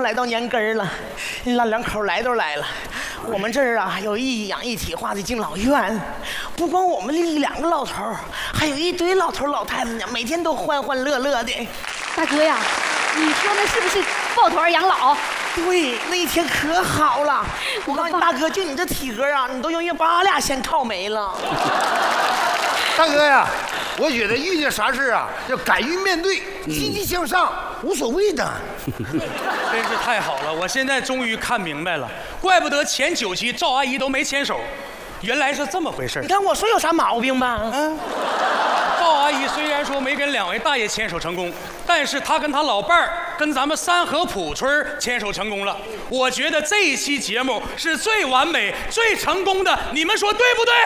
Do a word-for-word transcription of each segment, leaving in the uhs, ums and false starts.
来到年根儿了，那两口来都来了。我们这儿啊有一养一体化的敬老院，不光我们一两个老头儿，还有一堆老头老太太呢，每天都欢欢乐乐的。 大哥呀，你说那是不是抱团养老？ 对，那一天可好了。我告诉你，大哥，就你这体格啊，你都容易把俺俩先靠没了。 大哥呀，我觉得遇见啥事啊，要敢于面对，积极向上，无所谓的。 真是太好了，我现在终于看明白了，怪不得前九期赵阿姨都没牵手，原来是这么回事。 你看我说有啥毛病吧？嗯。 赵阿姨虽然说没跟两位大爷牵手成功，但是她跟她老伴儿跟咱们三河普村牵手成功了。我觉得这一期节目是最完美、最成功的，你们说对不对？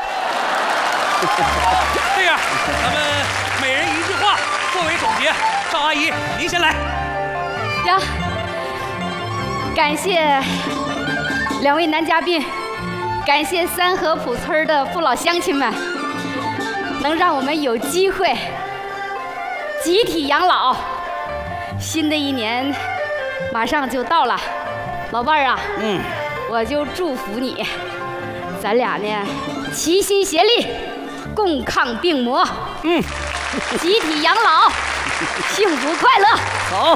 这样，咱们每人一句话作为总结。赵阿姨，您先来。 行，感谢两位男嘉宾，感谢三河普村的父老乡亲们，能让我们有机会集体养老。新的一年马上就到了，老伴儿啊，嗯，我就祝福你，咱俩呢齐心协力，共抗病魔，嗯，集体养老，幸福快乐。 好。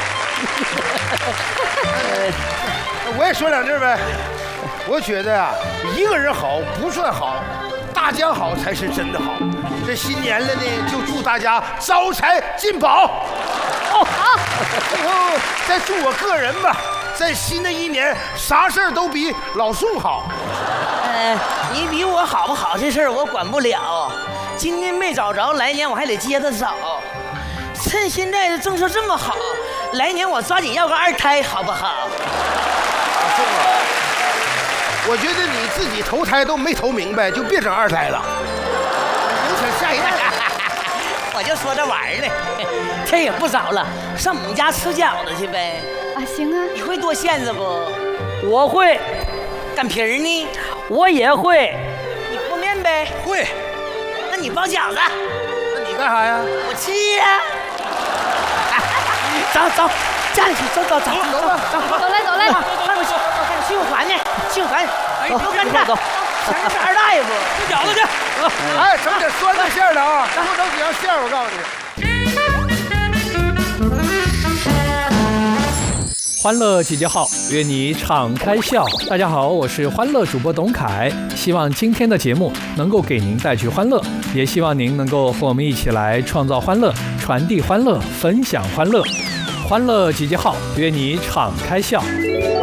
我也说两句呗。我觉得啊，一个人好不算好，大家好才是真的好。这新年了呢，就祝大家招财进宝。哦，好。哦，再祝我个人吧，在新的一年，啥事儿都比老宋好。 呃，你比我好不好这事儿我管不了，今年没找着，来年我还得接着找。趁现在的政策这么好，来年我抓紧要个二胎，好不好？ 老宋啊，我觉得你自己投胎都没投明白，就别整二胎了。影响下一代。 我就说这玩意儿呢，天也不早了，上我们家吃饺子去呗。 啊，行啊。 你会剁馅子不？ 我会。 擀皮儿呢？ 我也会。 你和面呗？ 会。 那你包饺子？ 那你干啥呀？ 我吃呀。走走，家里去，走走走， 走吧， 走来走来， 还有信用环呢，信用环， 哎， 都跟着，走，前面是二大爷不？ 吃饺子去。 哎，整点酸菜馅的啊，不能只要馅儿，我告诉你。欢乐集结号，约你敞开笑。大家好，我是欢乐主播董凯，希望今天的节目能够给您带去欢乐，也希望您能够和我们一起来创造欢乐，传递欢乐，分享欢乐。欢乐集结号，约你敞开笑。